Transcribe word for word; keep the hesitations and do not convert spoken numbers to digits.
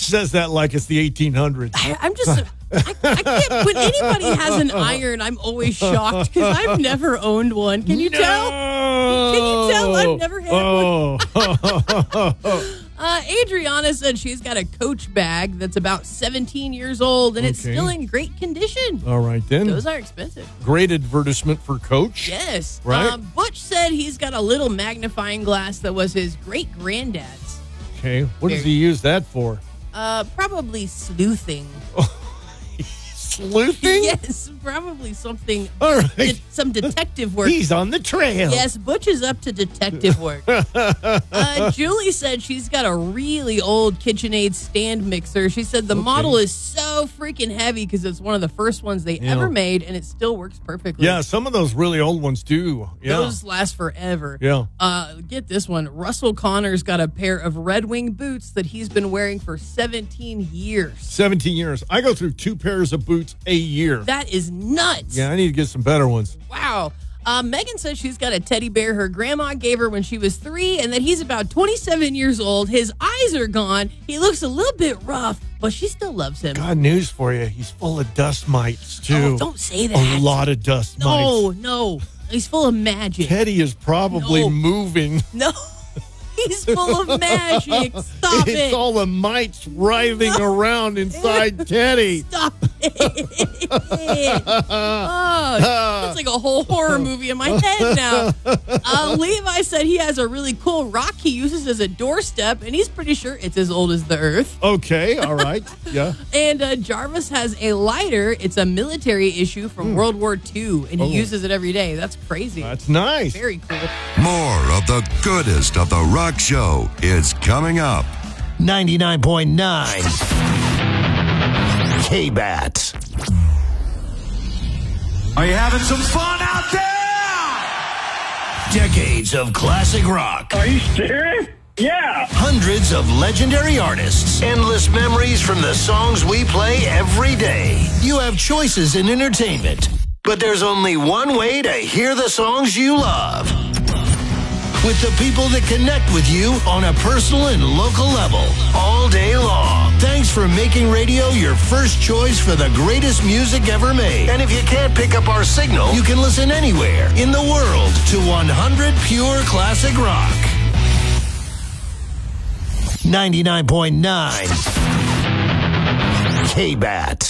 says that like it's the eighteen hundreds. I, I'm just, I, I can't, when anybody has an iron, I'm always shocked because I've never owned one. Can you no! tell? Can you tell I've never had oh. one? uh, Adriana said she's got a Coach bag that's about seventeen years old and it's Okay. still in great condition. All right, then. Those are expensive. Great advertisement for Coach. Yes. Right? Uh, Butch said he's got a little magnifying glass that was his great granddad's. Okay. What does Very- he use that for? Uh, probably sleuthing. Sleuthing? Yes, probably something. All right. de- some detective work. He's on the trail. Yes, Butch is up to detective work. uh, Julie said she's got a really old KitchenAid stand mixer. She said the Okay. model is so freaking heavy because it's one of the first ones they Yeah. ever made, and it still works perfectly. Yeah, some of those really old ones do. Yeah. Those last forever. Yeah. Uh, get this one. Russell Connor's got a pair of Red Wing boots that he's been wearing for seventeen years. seventeen years. I go through two pairs of boots a year. That is nuts. Yeah, I need to get some better ones. Wow. Uh, Megan says she's got a teddy bear her grandma gave her when she was three and that he's about twenty-seven years old. His eyes are gone. He looks a little bit rough, but she still loves him. Got news for you. He's full of dust mites, too. Oh, don't say that. A lot of dust No, mites. no. He's full of magic. Teddy is probably No. moving. No. He's full of magic. Stop It's it. all the mites writhing around inside Teddy. Stop it. Oh, it's like a whole horror movie in my head now. Uh, Levi said he has a really cool rock he uses as a doorstep, and he's pretty sure it's as old as the earth. Okay, all right. Yeah. And uh, Jarvis has a lighter. It's a military issue from World War Two, and he Oh. uses it every day. That's crazy. That's nice. Very cool. More of the goodest of the Rock Show is coming up. ninety-nine point nine K-Bat. Are you having some fun out there? Decades of classic rock. Are you serious? Yeah. Hundreds of legendary artists. Endless memories from the songs we play every day. You have choices in entertainment, but there's only one way to hear the songs you love. With the people that connect with you on a personal and local level all day long. Thanks for making radio your first choice for the greatest music ever made. And if you can't pick up our signal, you can listen anywhere in the world to one hundred Pure Classic Rock. ninety-nine point nine K-Bat.